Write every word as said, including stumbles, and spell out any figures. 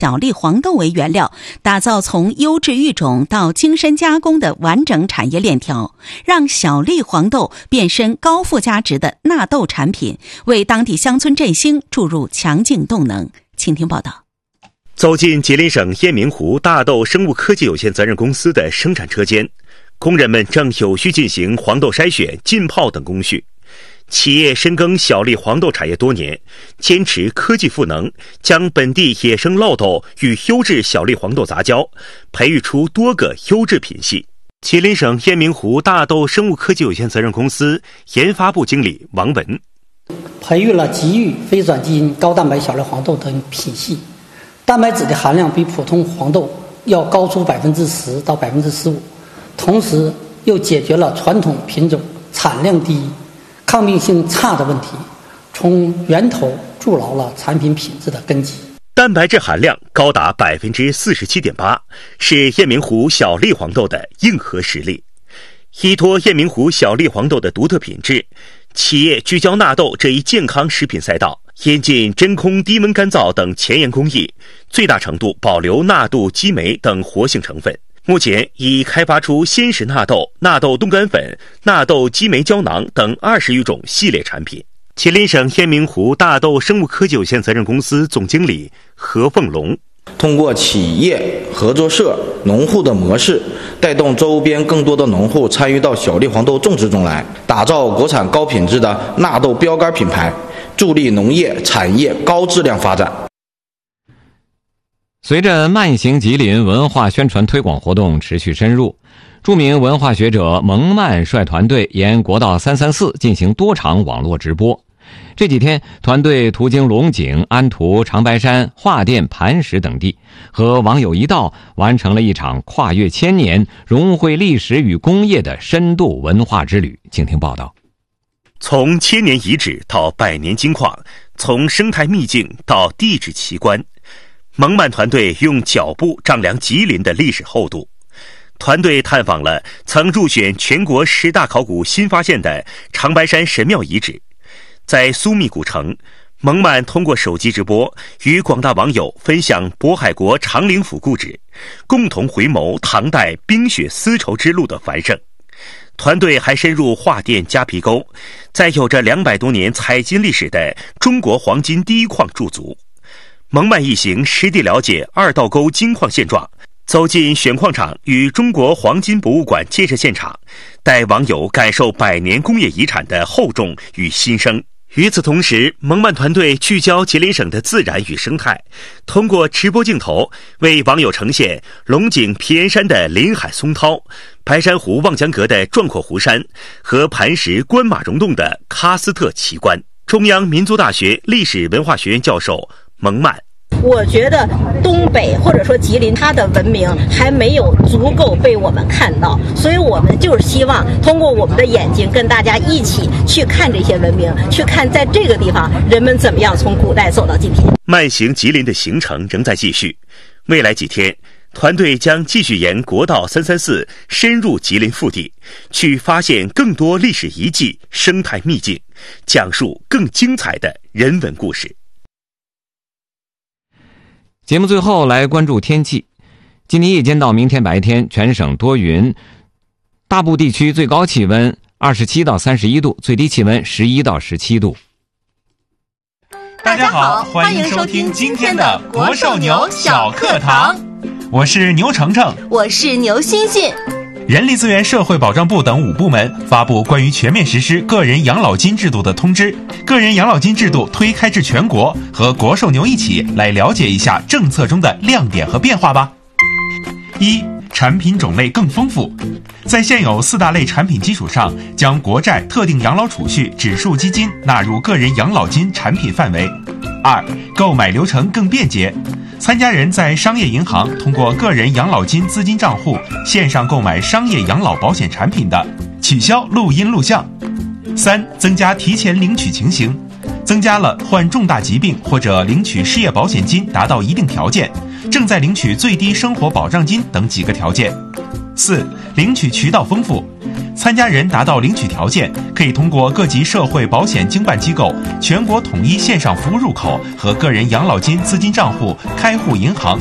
小粒黄豆为原料，打造从优质育种到精深加工的完整产业链条，让小粒黄豆变身高附加值的纳豆产品，为当地乡村振兴注入强劲动能。请听报道。 走进吉林省雁鸣湖大豆生物科技有限责任公司的生产车间，工人们正有序进行黄豆筛选、浸泡等工序。企业深耕小粒黄豆产业多年，坚持科技赋能，将本地野生酪豆与优质小粒黄豆杂交，培育出多个优质品系。吉林省雁鸣湖大豆生物科技有限责任公司研发部经理王文， 培育了吉育非转基因高蛋白小粒黄豆等品系，蛋白质的含量比普通黄豆要高出百分之十到百分之十五，同时又解决了传统品种产量低、抗病性差的问题，从源头筑牢了产品品质的根基。 蛋白质含量高达百分之四十七点八，是雁鸣湖小粒黄豆的硬核实力。依托雁鸣湖小粒黄豆的独特品质，企业聚焦纳豆这一健康食品赛道，引进真空低温干燥等前沿工艺，最大程度保留纳豆激酶等活性成分。目前已开发出鲜食纳豆、纳豆冻干粉、纳豆激酶胶囊等二十余种系列产品。吉林省雁鸣湖大豆生物科技有限责任公司总经理何凤龙， 通过企业、合作社、农户的模式，带动周边更多的农户参与到小粒黄豆种植中来，打造国产高品质的纳豆标杆品牌，助力农业产业高质量发展。 随着慢行吉林文化宣传推广活动持续深入，著名文化学者蒙曼率团队沿国道三三四进行多场网络直播。这几天，团队途经龙井、安图、长白山、桦甸、磐石等地，和网友一道完成了一场跨越千年、融汇历史与工业的深度文化之旅。请听报道。 从千年遗址到百年金矿，从生态秘境到地质奇观，蒙曼团队用脚步丈量吉林的历史厚度。团队探访了曾入选全国十大考古新发现的长白山神庙遗址。在苏密古城，蒙曼通过手机直播与广大网友分享渤海国长陵府故址，共同回眸唐代冰雪丝绸之路的繁盛。团队还深入桦甸夹皮沟，在有着两百多年采金历史的中国黄金第一矿驻足。蒙曼一行实地了解二道沟金矿现状，走进选矿场与中国黄金博物馆建设现场，带网友感受百年工业遗产的厚重与新生。与此同时，蒙曼团队聚焦吉林省的自然与生态，通过直播镜头为网友呈现龙井皮岩山的林海松涛、白山湖望江阁的壮阔湖山和磐石关马溶洞的喀斯特奇观。中央民族大学历史文化学院教授蒙曼， 我觉得东北或者说吉林它的文明还没有足够被我们看到，所以我们就是希望通过我们的眼睛跟大家一起去看这些文明，去看在这个地方人们怎么样从古代走到今天。 慢行吉林的行程仍在继续，未来几天团队将继续沿国道三三四深入吉林腹地，去发现更多历史遗迹、生态秘境，讲述更精彩的人文故事。 节目最后来关注天气。今天夜间到明天白天，全省多云，大部地区最高气温二十七到三十一度，最低气温十一到十七度。 大家好，欢迎收听今天的国寿牛小课堂。我是牛程程， 我是牛欣欣。 人力资源社会保障部等五部门发布关于全面实施个人养老金制度的通知，个人养老金制度推开至全国，和国寿牛一起来了解一下政策中的亮点和变化吧。一、产品种类更丰富，在现有四大类产品基础上，将国债、特定养老储蓄、指数基金纳入个人养老金产品范围。二、购买流程更便捷，参加人在商业银行通过个人养老金资金账户线上购买商业养老保险产品的，取消录音录像。三、增加提前领取情形，增加了患重大疾病或者领取失业保险金达到一定条件，正在领取最低生活保障金等几个条件。四、领取渠道丰富， 参加人达到领取条件，可以通过各级社会保险经办机构全国统一线上服务入口和个人养老金资金账户开户银行